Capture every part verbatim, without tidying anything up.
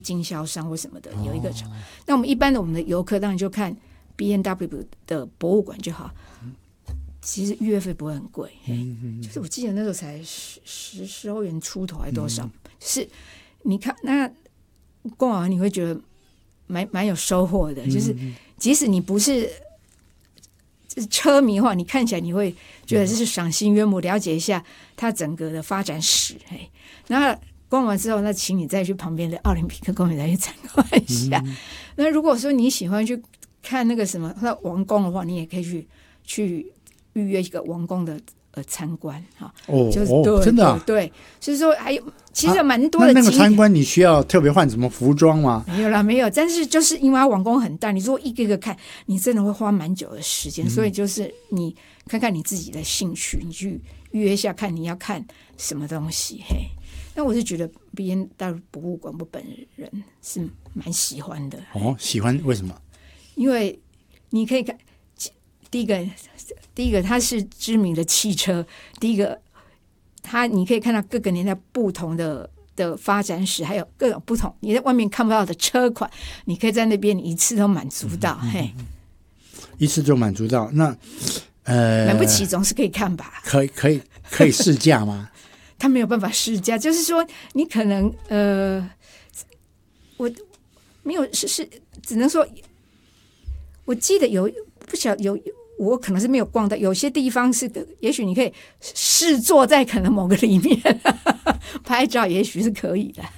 经销商或什么的有一个场、哦、那我们一般的我们的游客当然就看 B M W 的博物馆就好，其实预约费不会很贵、嗯嗯、就是我记得那时候才十十十欧元出头还多少、嗯、就是你看那逛完你会觉得蛮蛮有收获的、嗯、就是即使你不是车迷的话，你看起来你会觉得这是赏心悦目，了解一下它整个的发展史。那逛完之后，那请你再去旁边的奥林匹克公园再去参观一下、嗯、那如果说你喜欢去看那个什么王宫的话，你也可以去去预约一个王宫的呃参观哈。 哦， 就是哦对真的、啊、 对，所以说还有其实有蛮多的、啊、 那, 那个参观你需要特别换什么服装吗？ 没有啦，没有。但是就是因为它王宫很大，你如果一个一个看，你真的会花蛮久的时间、嗯。所以就是你看看你自己的兴趣，你去预约一下，看你要看什么东西。嘿，那我是觉得 B M W 博物馆，我本人是蛮喜欢的。 哦，喜欢为什么？ 因为你可以看，第一个，第一个它是知名的汽车，第一个它你可以看到各个年代不同的。的发展史，还有各种不同你在外面看不到的车款，你可以在那边一次都满足到、嗯、嘿， 一次就满足到。那呃， 买不起总是可以看吧？ 可以可以可以试驾吗？ 他没有办法试驾，就是说你可能呃，我没有是是，只能说，我记得有不晓有。我可能是没有逛到，有些地方是，也许你可以试坐在可能某个里面拍照，也许是可以的。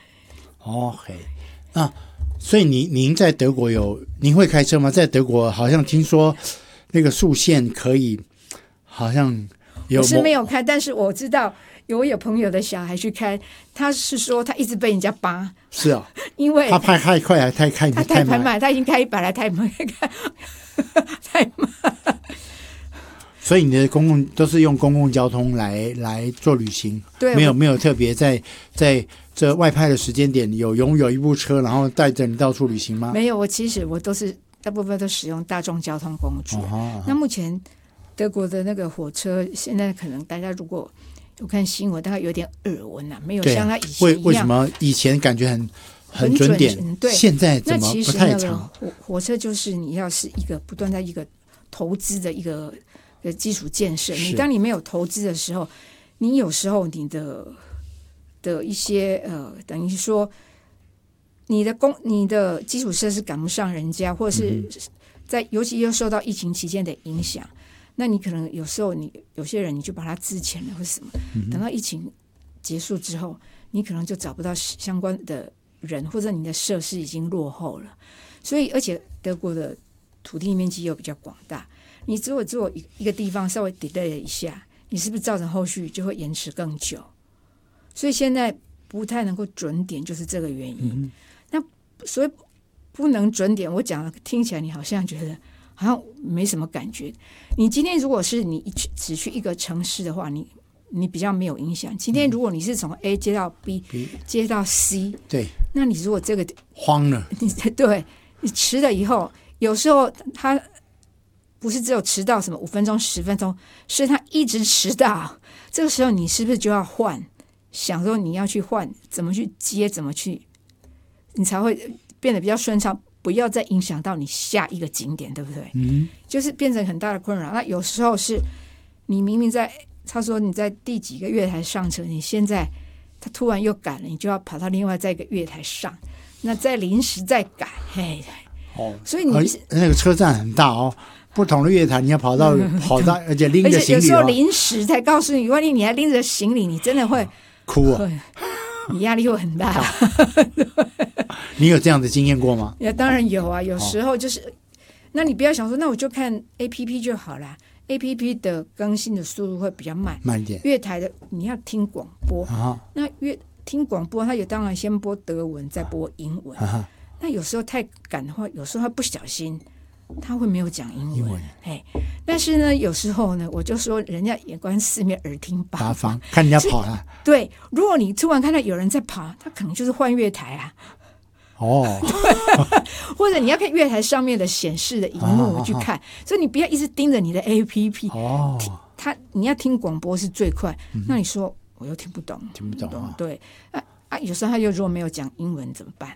OK， 啊，所以你您在德国有您会开车吗？在德国好像听说那个速限可以，好像有。 我是没有开，但是我知道有有朋友的小孩去开，他是说他一直被人家扒。 是啊， 因为他拍太快还太开， 他太慢，他已经开一百了，太慢，太慢。 所以你的公共都是用公共交通来来做旅行， 对， 没有没有特别在在这外派的时间点有拥有一部车，然后带着你到处旅行吗？ 没有，我其实我都是大部分都使用大众交通工具。哦、那目前德国的那个火车，现在可能大家如果有看新闻，大概有点耳闻啊，没有像他以前一样。 为为什么以前感觉很很准点？ 很准对， 现在怎么不太长？ 火火车就是你要是一个不断在一个投资的一个。的基础建设，你当你没有投资的时候，你有时候你的的一些呃，等于说你的公你的基础设施赶不上人家，或者是在尤其又受到疫情期间的影响，那你可能有时候你有些人你就把它资遣了或什么，等到疫情结束之后，你可能就找不到相关的人，或者你的设施已经落后了。所以，而且德国的土地面积又比较广大。你如果做一个地方稍微 delay 一下，你是不是造成后续就会延迟更久？所以现在不太能够准点，就是这个原因。嗯、那所以不能准点，我讲的听起来你好像觉得好像没什么感觉。你今天如果是你只去一个城市的话，你你比较没有影响。今天如果你是从 A 接到 B，, B 接到 C， 对， 那你如果这个慌了， 你对你迟了以后，有时候他。不是只有迟到什么五分钟十分钟，是他一直迟到，这个时候你是不是就要换，想说你要去换怎么去接怎么去，你才会变得比较顺畅，不要再影响到你下一个景点，对不对？嗯，就是变成很大的困扰。那有时候是你明明在他说你在第几个月台上车，你现在他突然又改了，你就要跑到另外在一个月台上，那再临时再改，嘿， 哦， 所以你那个车站很大哦。不同的月台，你要跑到、嗯、跑到，而且拎着行李， 而且有时候临时才告诉你，万一你还拎着行李，你真的会哭啊！ 你压力会很大。 你有这样的经验过吗？ 当然有啊，有时候就是，哦、那你不要想说，那我就看 A P P 就好啦。A P P 的更新的速度会比较慢， 慢一点。 月台的你要听广播， 啊、 那月听广播，它有当然先播德文，再播英文。啊、那有时候太赶的话，有时候他不小心。他会没有讲英文，哎，但是呢，有时候呢，我就说人家眼观四面，耳听八方， 八方看人家跑了。 对，如果你突然看到有人在跑，他可能就是换月台啊。 哦， 或者你要看月台上面的显示的荧幕去看，哦哦哦，所以你不要一直盯着你的 A P P。哦，他你要听广播是最快。嗯、那你说我又听不懂， 听不懂、啊， 对啊啊，有时候他又如果没有讲英文怎么办？